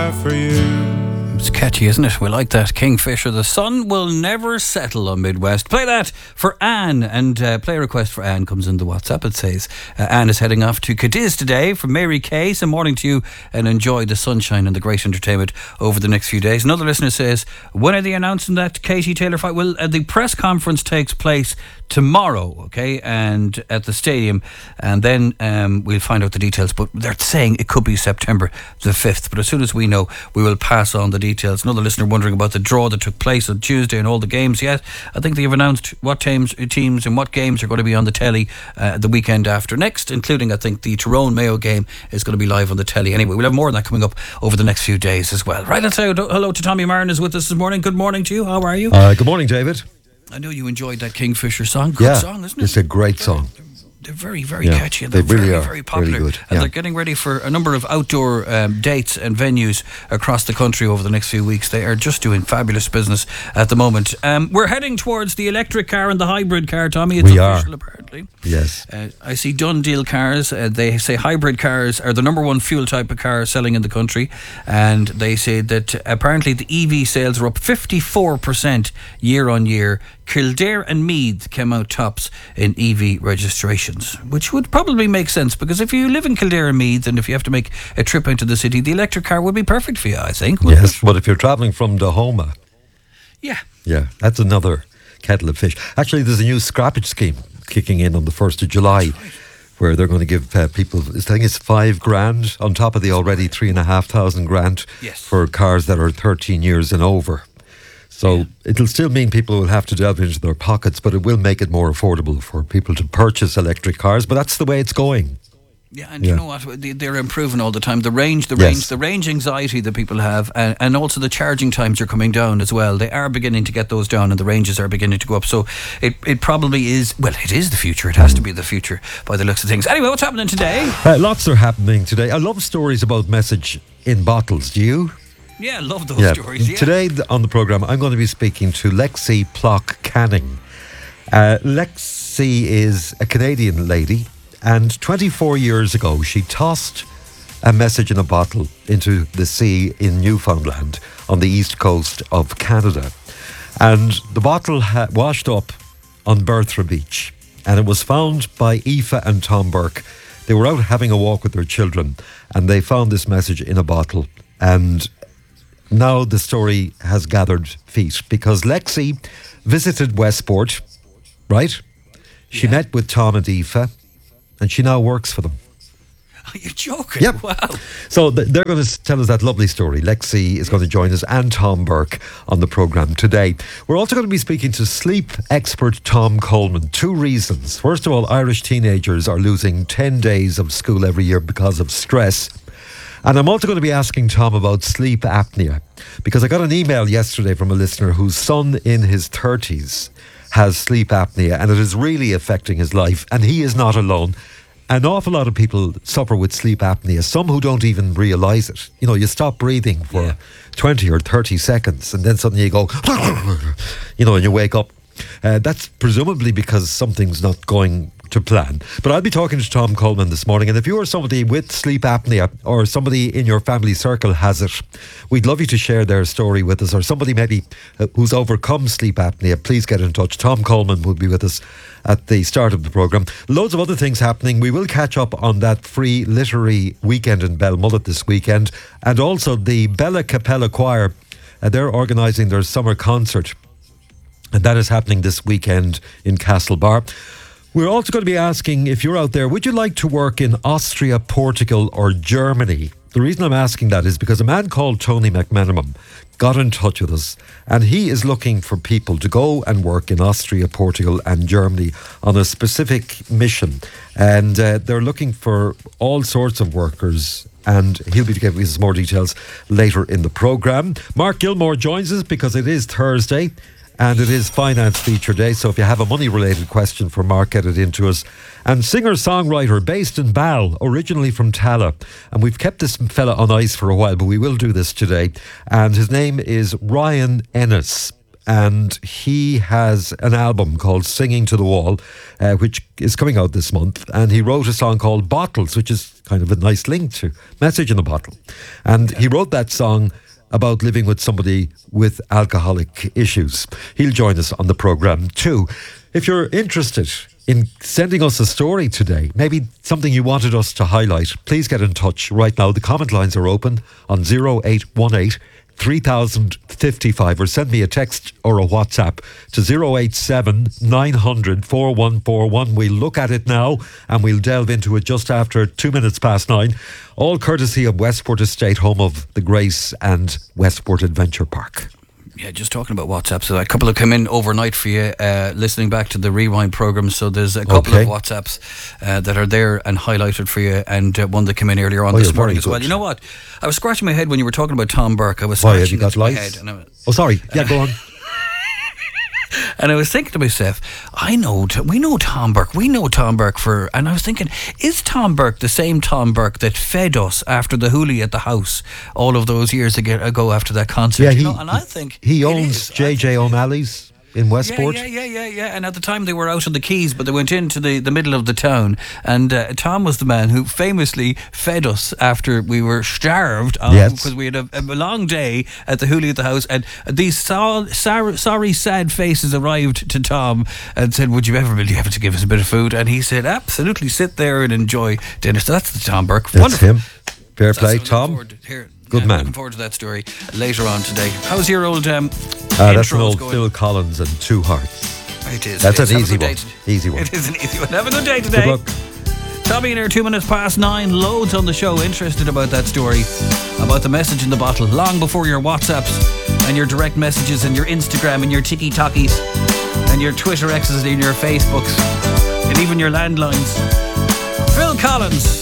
have for you. It's catchy, isn't it? We like that. Kingfisher, the sun will never settle on Midwest. Play that for Anne, and play a request for Anne comes in the WhatsApp. It says Anne is heading off to Cadiz today from Mary Kay. So morning to you, and enjoy the sunshine and the great entertainment over the next few days. Another listener says, when are they announcing that Katie Taylor fight? Well, the press conference takes place tomorrow, okay, and at the stadium, and then we'll find out the details, but they're saying it could be September the 5th, but as soon as we know, we will pass on the details. Another listener wondering about the draw that took place on Tuesday and all the games. Yes, I think they've announced what teams and what games are going to be on the telly the weekend after next, including, I think, the Tyrone Mayo game is going to be live on the telly anyway. We'll have more of that coming up over the next few days as well. Right, let's say hello to Tommy Marin is with us this morning. Good morning to you. How are you? Good morning, David. I know you enjoyed that Kingfisher song. Good song, isn't it? It's a great song. They're very, very catchy, and they're really very, very popular. Really good, and they're getting ready for a number of outdoor dates and venues across the country over the next few weeks. They are just doing fabulous business at the moment. We're heading towards the electric car and the hybrid car, Tommy. It's official, apparently. Yes. I see Done Deal Cars. They say hybrid cars are the number one fuel type of car selling in the country, and they say that apparently the EV sales are up 54% year on year. Kildare and Meath came out tops in EV registrations, which would probably make sense, because if you live in Kildare and Meath and if you have to make a trip into the city, the electric car would be perfect for you, I think. Yes, but if you're travelling from Dahoma, yeah, that's another kettle of fish. Actually, there's a new scrappage scheme kicking in on the 1st of July, where they're going to give people, I think it's $5,000 on top of the already $3,500 for cars that are 13 years and over. So it'll still mean people will have to delve into their pockets, but it will make it more affordable for people to purchase electric cars. But that's the way it's going. Yeah, and you know what? They're improving all the time. The range anxiety that people have, and also the charging times are coming down as well. They are beginning to get those down, and the ranges are beginning to go up. So it probably is, well, it is the future. It has to be the future by the looks of things. Anyway, what's happening today? Lots are happening today. I love stories about message in bottles. Do you? Yeah, I love those stories. Yeah. Today on the programme, I'm going to be speaking to Lexi Plock Canning. Lexi is a Canadian lady, and 24 years ago, she tossed a message in a bottle into the sea in Newfoundland on the east coast of Canada. And the bottle washed up on Berthra Beach, and it was found by Aoife and Tom Burke. They were out having a walk with their children, and they found this message in a bottle. And now the story has gathered feet, because Lexi visited Westport, right? She met with Tom and Aoife, and she now works for them. Are you joking? Yep. Wow. So they're going to tell us that lovely story. Lexi is going to join us, and Tom Burke, on the programme today. We're also going to be speaking to sleep expert Tom Coleman. 2 reasons. First of all, Irish teenagers are losing 10 days of school every year because of stress. And I'm also going to be asking Tom about sleep apnea, because I got an email yesterday from a listener whose son in his 30s has sleep apnea, and it is really affecting his life, and he is not alone. An awful lot of people suffer with sleep apnea, some who don't even realise it. You know, you stop breathing for 20 or 30 seconds, and then suddenly you go, you know, and you wake up. That's presumably because something's not going to plan. But I'll be talking to Tom Coleman this morning, and if you are somebody with sleep apnea, or somebody in your family circle has it, we'd love you to share their story with us, or somebody maybe who's overcome sleep apnea. Please get in touch. Tom Coleman will be with us at the start of the programme. Loads of other things happening. We will catch up on that free literary weekend in Belmullet this weekend, and also the Bella Capella Choir. They're organising their summer concert, and that is happening this weekend in Castlebar. We're also going to be asking, if you're out there, would you like to work in Austria, Portugal or Germany? The reason I'm asking that is because a man called Tony McMenamon got in touch with us, and he is looking for people to go and work in Austria, Portugal and Germany on a specific mission. And they're looking for all sorts of workers, and he'll be giving us more details later in the programme. Mark Gilmore joins us because it is Thursday, and it is Finance Feature Day, so if you have a money-related question for Mark, get it into us. And singer-songwriter based in Bal, originally from Tala. And we've kept this fella on ice for a while, but we will do this today. And his name is Ryan Ennis. and he has an album called Singing to the Wall, which is coming out this month. And he wrote a song called Bottles, which is kind of a nice link to Message in a Bottle. And he wrote that song about living with somebody with alcoholic issues. He'll join us on the programme too. If you're interested in sending us a story today, maybe something you wanted us to highlight, please get in touch right now. The comment lines are open on 0818 3055, or send me a text or a WhatsApp to 087 900 4141. We'll look at it now and we'll delve into it just after 2 minutes past 9. All courtesy of Westport Estate, home of the Grace and Westport Adventure Park. Yeah, just talking about WhatsApp. So a couple have come in overnight for you, listening back to the Rewind programme. So there's a couple of WhatsApps that are there and highlighted for you, and one that came in earlier on this morning as well. You know what? I was scratching my head when you were talking about Tom Burke. I was scratching my head. And sorry. Yeah, go on. And I was thinking to myself, we know Tom Burke. We know Tom Burke and I was thinking, is Tom Burke the same Tom Burke that fed us after the hoolie at the house all of those years ago after that concert? Yeah, and I think he owns JJ O'Malley's in Westport. Yeah. And at the time they were out on the quays, but they went into the middle of the town, and Tom was the man who famously fed us after we were starved because we had a long day at the hoolie at the house, and these sorry sad faces arrived to Tom and said, would you ever really have to give us a bit of food? And he said, absolutely, sit there and enjoy dinner. So that's the Tom Burke. That's wonderful. Him. Fair play, Tom. Good man. Looking forward to that story later on today. How's your old that's an old going? Phil Collins and Two Hearts. It is. That's an easy one. Easy one. It is an easy one. Have a good day today. Good luck. Tommy in here, 2 minutes past 9. Loads on the show interested about that story, about the message in the bottle, long before your WhatsApps and your direct messages and your Instagram and your TikTokies and your Twitter X's and your Facebooks and even your landlines. Phil Collins.